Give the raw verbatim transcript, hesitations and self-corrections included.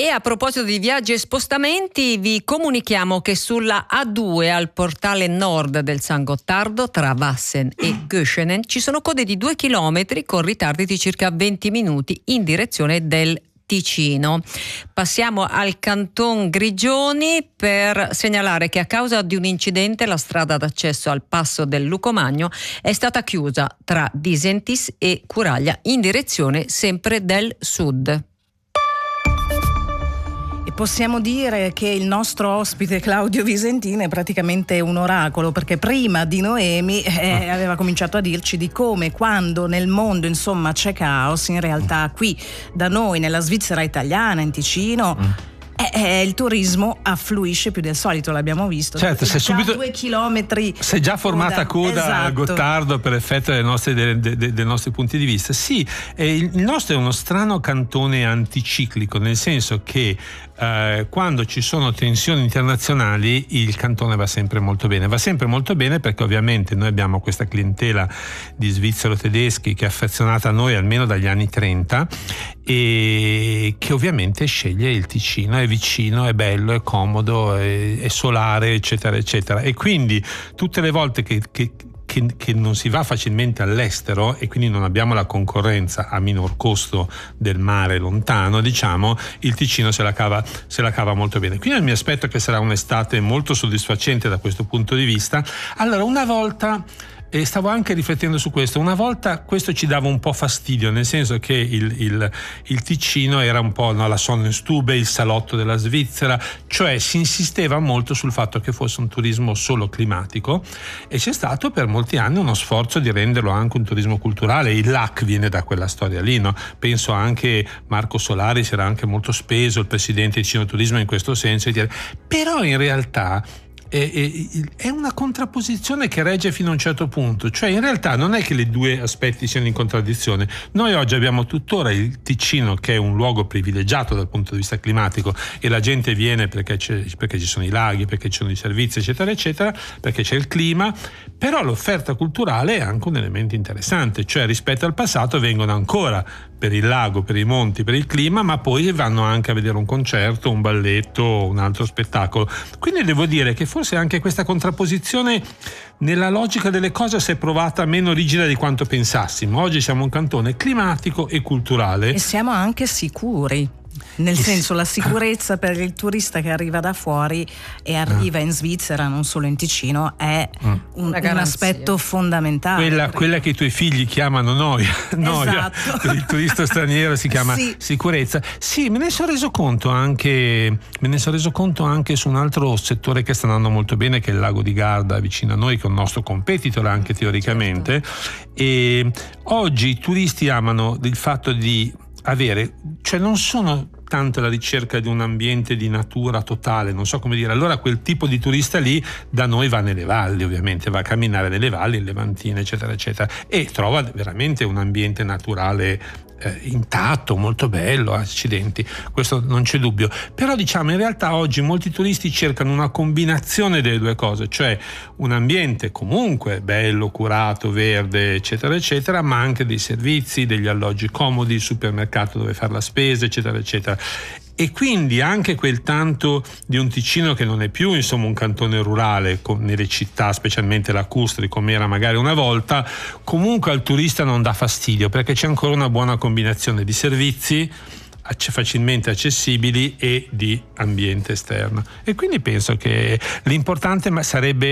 E a proposito di viaggi e spostamenti, vi comunichiamo che sulla A due al portale nord del San Gottardo tra Vassen e Göschenen ci sono code di due chilometri con ritardi di circa venti minuti in direzione del Ticino. Passiamo al Canton Grigioni per segnalare che a causa di un incidente la strada d'accesso al passo del Lucomagno è stata chiusa tra Disentis e Curaglia in direzione sempre del sud. E possiamo dire che il nostro ospite Claudio Visentini è praticamente un oracolo, perché prima di Noemi eh, aveva cominciato a dirci di come quando nel mondo insomma c'è caos, in realtà qui da noi nella Svizzera italiana, in Ticino, mm. Eh, il turismo affluisce più del solito, l'abbiamo visto. Certo, se subito due chilometri si è già formata coda, esatto. al Gottardo per effetto dei nostri, dei, dei, dei nostri punti di vista. Sì, eh, il nostro è uno strano cantone anticiclico, nel senso che eh, quando ci sono tensioni internazionali il cantone va sempre molto bene. Va sempre molto bene perché ovviamente noi abbiamo questa clientela di svizzero-tedeschi che è affezionata a noi almeno dagli anni trenta e che ovviamente sceglie il Ticino. È vicino, è bello, è comodo, è, è solare, eccetera eccetera, e quindi tutte le volte che, che, che, che non si va facilmente all'estero e quindi non abbiamo la concorrenza a minor costo del mare lontano, diciamo, il Ticino se la cava, se la cava molto bene. Quindi mi aspetto che sarà un'estate molto soddisfacente da questo punto di vista. Allora, una volta E stavo anche riflettendo su questo. Una volta questo ci dava un po' fastidio, nel senso che il, il, il Ticino era un po', no, la Sonnenstube, il salotto della Svizzera, cioè si insisteva molto sul fatto che fosse un turismo solo climatico, e c'è stato per molti anni uno sforzo di renderlo anche un turismo culturale. Il L A C viene da quella storia lì, no? Penso anche Marco Solari si era anche molto speso, il presidente di Ticino Turismo, in questo senso, di dire, però in realtà è una contrapposizione che regge fino a un certo punto, cioè in realtà non è che le due aspetti siano in contraddizione. Noi oggi abbiamo tuttora il Ticino che è un luogo privilegiato dal punto di vista climatico e la gente viene perché, c'è, perché ci sono i laghi, perché ci sono i servizi, eccetera eccetera, perché c'è il clima, però l'offerta culturale è anche un elemento interessante, cioè rispetto al passato vengono ancora per il lago, per i monti, per il clima, ma poi vanno anche a vedere un concerto, un balletto, un altro spettacolo. Quindi devo dire che forse anche questa contrapposizione nella logica delle cose si è provata meno rigida di quanto pensassimo. Oggi siamo un cantone climatico e culturale. E siamo anche sicuri. Nel senso, la sicurezza per il turista che arriva da fuori e arriva in Svizzera, non solo in Ticino, è mm. un, un aspetto fondamentale. Quella, quella che i tuoi figli chiamano noia, noia esatto. Per il turista straniero si chiama sì. sicurezza. Sì, me ne sono reso conto anche me ne sono reso conto anche su un altro settore che sta andando molto bene, che è il lago di Garda vicino a noi, che è un nostro competitor anche teoricamente. Certo. E oggi i turisti amano il fatto di avere, cioè non sono tanto alla ricerca di un ambiente di natura totale, non so come dire. Allora quel tipo di turista lì da noi va nelle valli, ovviamente va a camminare nelle valli, in Levantine, eccetera eccetera, e trova veramente un ambiente naturale eh, intatto, molto bello, accidenti, questo non c'è dubbio. Però diciamo in realtà oggi molti turisti cercano una combinazione delle due cose, cioè un ambiente comunque bello, curato, verde, eccetera eccetera, ma anche dei servizi, degli alloggi comodi, il supermercato dove fare la spesa, eccetera eccetera. E quindi anche quel tanto di un Ticino che non è più insomma un cantone rurale con, nelle città, specialmente lacustri come era magari una volta, comunque al turista non dà fastidio, perché c'è ancora una buona combinazione di servizi facilmente accessibili e di ambiente esterno. E quindi penso che l'importante sarebbe